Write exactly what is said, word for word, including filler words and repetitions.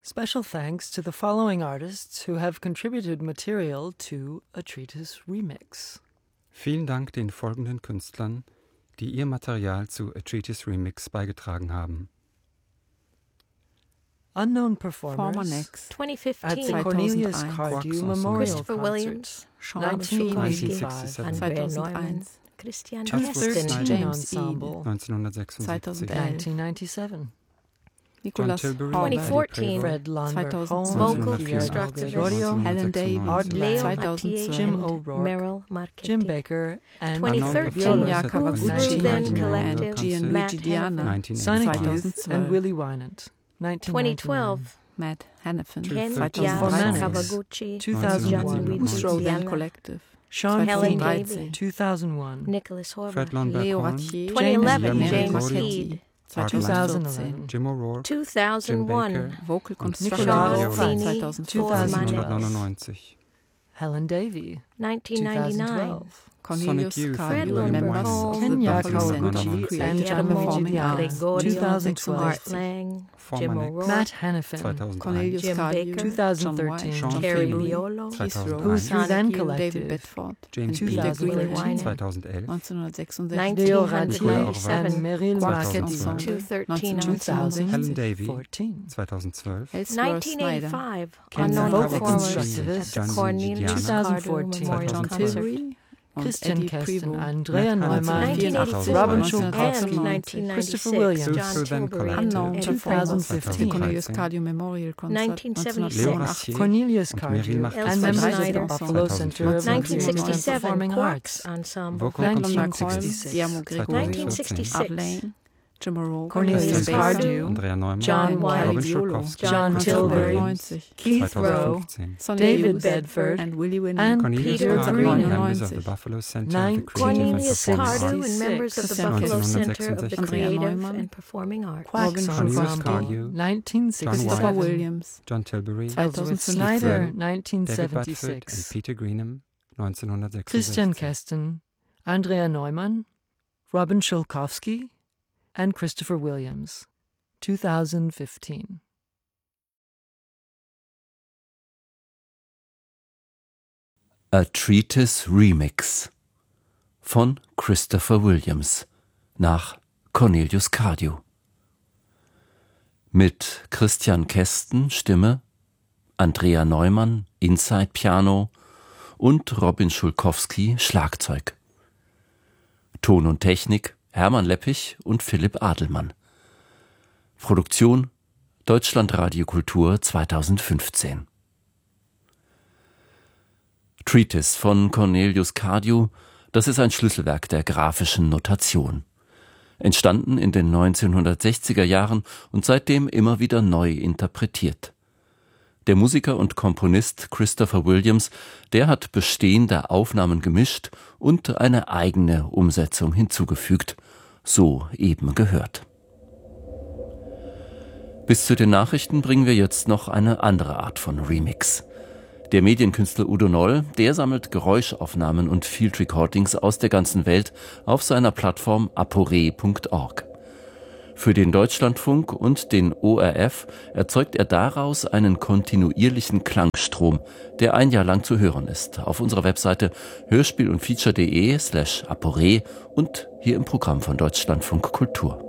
Special thanks to the following artists who have contributed material to A Treatise Remix. Vielen Dank den folgenden Künstlern, die ihr Material zu A Treatise Remix beigetragen haben. Unknown performers twenty fifteen at the Cornelius Cardew Memorial Christopher Williams, nineteen Kowalski, ninety-five, Andrea Neumann, Christian two Kesten, thirteen James Ensemble, neunzehnhundertsechsundsiebzig, nineteen ninety-seven, Nicholas Tilbury, twenty fourteen, Fred Lundberg, Vocal Pierre constructivist, Gregorio, Helen Davis, Art Leo Lang, Mathieu, Jim and O'Rourke, Meryl Marchetti. Jim Baker, and twenty thirteen, Viola Kawauchi, Then nineteen Collective, Gianluigi Matt Diana, Hannafin. Sonic nineteen Youth twenty and twelve. Willie Wynant, nineteen twenty ninety-nine. twelve, Matt Hannafin, Ken thirteen. Gianni Formanix, Kawaguchi, two thousand one, Gianluigi Rhodan Diana, Collective, Sean Helen Feeney, Davey, two thousand one, Nicholas Horvath, Fred Lundberg, Leo Horn, Ratier, twenty eleven, James James Gregorio, Heed, two thousand zweitausendvierzehn, eleven, Jim O'Rourke, two Jim thousand one, Baker, Vocal Sean Construction, Feeney, zweitausendzwölf, neunzehnhundertneunundneunzig, Helen Davey, nineteen two thousand ninety-nine, twelve, Cornelius Sonic Youth, Fred Cardew, William members Lundberg, of the Kenya Buffalo Center Kawaguchi, Creative and Gianluigi Performing Diana, Arts, Gregorio, two thousand twelve, Art Lang, Jim Formanix, O'Rourke, Matt Hannafin, zweitausendeins, Cornelius Jim Cardew, Baker, two thousand John thirteen, White, Sean John Terry Feeney, Biolo, Who zweitausendeins, Through Then Sonic Youth, David Collective, Bedford, James and Beat, Peter Willie Greenham, Wynant, zweitausendelf, neunzehnhundertsechsundsechzig, Leo nineteen Ratier ninety-seven, and Meryl Quartz Marchetti, Ensemble, two thirteen two thousand, Helen Davey, fourteen, zweitausendzwölf, Ellsworth nineteen Snyder, eighty-five, Ken Unknown Vocal Performers Constructivist, at the Cornelius two thousand Cardew fourteen, Memorial John Concert. Tilbury und Christian Eddie Kesten, Prevost, Andrea Matt Neumann, Hannafin, nineteen eighty-four, Robin neunzehnhundertneunundneunzig, Schulkowski, and nineteen Christopher ninety-six, Williams, John Through Then Tilbury and Unknown Eddie two thousand Prevost. fifteen, Cornelius Cardew Memorial Concert nineteen seventy-six, Leo neunzehnhundertachtzig, Ratier Cornelius und Cardew, Meryl Marchetti, and members of the Snyder, Buffalo Center of nineteen Creative and sixty-seven, Performing Quarks Arts, Ensemble. Vocal nineteen Constructivist, sixty-six, Guillermo Gregorio, nineteen zweitausendvierzehn, sixty-six, Art Lane, Jim O'Rourke, Cornelius Jim Cardew, Baker, Andrea Neumann, John White, Robin Violo, Schulkowski, John Tilbury, neunzehnhundertneunzig, Keith Rowe, zweitausendfünfzehn, Sonny David Hughes, Bedford, and Willie Wynant, and Cornelius Peter Cardew, Greenham, members of the neunzehnhundertneunzig, Buffalo Center Nine- of the Creative and Cornelius Performing Cardew Arts, and members of the Christian Buffalo Kesten, Center of the Andrea Creative Neumann, and Performing Arts. Quacks Robin Cornelius Ensemble, Cardew, nineteen John Christopher White, Williams, John Tilbury, Ellsworth zweitausendfünfzehn, Snyder, nineteen David Bedford and seventy-six, Peter Greenham, neunzehnhundertsechsundsechzig, Christian Kesten, Andrea Neumann, Robin Schulkowski, and Christopher Williams, two thousand fifteen. A Treatise Remix von Christopher Williams nach Cornelius Cardew. Mit Christian Kesten Stimme, Andrea Neumann Inside Piano und Robin Schulkowski Schlagzeug. Ton und Technik Hermann Leppich und Philipp Adelmann. Produktion Deutschlandradio Kultur zweitausendfünfzehn. Treatise von Cornelius Cardew, das ist ein Schlüsselwerk der graphischen Notation. Entstanden in den neunzehnhundertsechziger Jahren und seitdem immer wieder neu interpretiert. Der Musiker und Komponist Christopher Williams, der hat bestehende Aufnahmen gemischt und eine eigene Umsetzung hinzugefügt, so eben gehört. Bis zu den Nachrichten bringen wir jetzt noch eine andere Art von Remix. Der Medienkünstler Udo Noll, der sammelt Geräuschaufnahmen und Field Recordings aus der ganzen Welt auf seiner Plattform apore punkt org. Für den Deutschlandfunk und den O R F erzeugt er daraus einen kontinuierlichen Klangstrom, der ein Jahr lang zu hören ist. Auf unserer Webseite hörspiel und feature punkt de slash apore und hier im Programm von Deutschlandfunk Kultur.